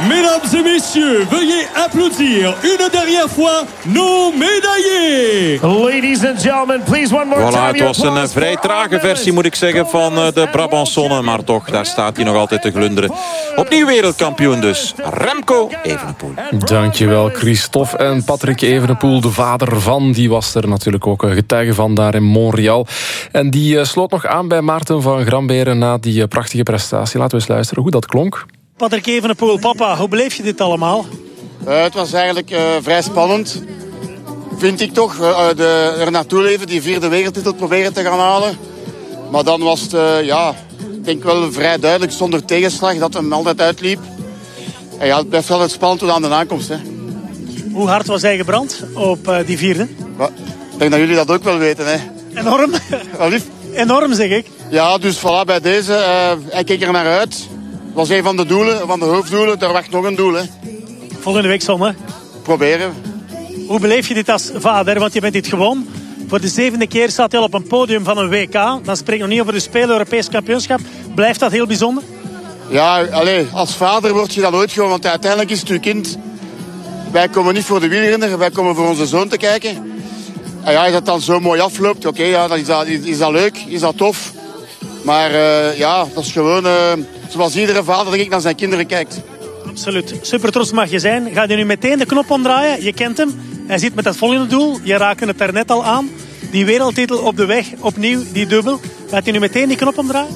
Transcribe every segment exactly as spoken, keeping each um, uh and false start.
Mesdames et messieurs, veuillez applaudir une dernière fois nos médaillés. Ladies and gentlemen, please one more voilà, time. het was een uh, vrij trage versie, moet ik zeggen, van uh, de Brabantsonne. Maar toch, daar staat hij nog altijd te glunderen. Opnieuw wereldkampioen dus, Remco Evenepoel. Dankjewel, Christophe. En Patrick Evenepoel, de vader van, die was er natuurlijk ook getuige van daar in Montreal. En die uh, sloot nog aan bij Maarten van Gramberen na die uh, prachtige prestatie. Laten we eens luisteren hoe dat klonk. Patrick Evenepoel, papa, hoe beleef je dit allemaal? Uh, het was eigenlijk uh, vrij spannend. Vind ik toch. Uh, de, er naartoe leven, die vierde wereldtitel proberen te gaan halen. Maar dan was het, uh, ja, ik denk wel vrij duidelijk, zonder tegenslag, dat hem altijd uitliep. En ja, het blijft wel het spannend tot aan de aankomst. Hè. Hoe hard was hij gebrand op uh, die vierde? Maar, ik denk dat jullie dat ook wel weten. Hè. Enorm. Enorm, zeg ik. Ja, dus voilà, bij deze, uh, hij keek er naar uit. Dat was een van de doelen, van de hoofddoelen. Daar wacht nog een doel. Hè. Volgende week zondag. Proberen. Hoe beleef je dit als vader? Want je bent dit gewoon. Voor de zevende keer staat hij al op een podium van een W K. Dan spreek ik nog niet over de Spelen, Europees kampioenschap. Blijft dat heel bijzonder? Ja, allez, als vader word je dat nooit gewoon. Want uiteindelijk is het uw kind. Wij komen niet voor de wielrenner, wij komen voor onze zoon te kijken. En ja, als dat dan zo mooi afloopt, oké, okay, ja, dan is dat, is, is dat leuk, is dat tof. Maar uh, ja, dat is gewoon uh, zoals iedere vader denk ik naar zijn kinderen kijkt. Absoluut. Super trots mag je zijn. Ga je nu meteen de knop omdraaien? Je kent hem. Hij zit met het volgende doel. Je raakte het er net al aan. Die wereldtitel op de weg. Opnieuw die dubbel. Gaat hij nu meteen die knop omdraaien?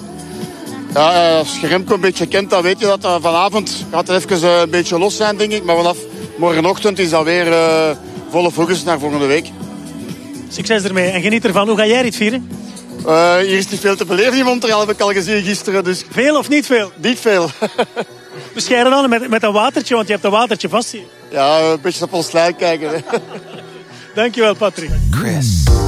Ja, als je Remco een beetje kent, dan weet je dat uh, vanavond gaat het even uh, een beetje los zijn, denk ik. Maar vanaf morgenochtend is dat weer uh, volle focus naar volgende week. Succes ermee en geniet ervan. Hoe ga jij dit vieren? Uh, hier is niet veel te beleven in Montreal, heb ik al gezien gisteren. Dus... Veel of niet veel? Niet veel. Bescheiden dan met, met een watertje, want je hebt een watertje vast hier. Ja, een beetje op ons lijn kijken. Hè. Dankjewel, Patrick. Chris.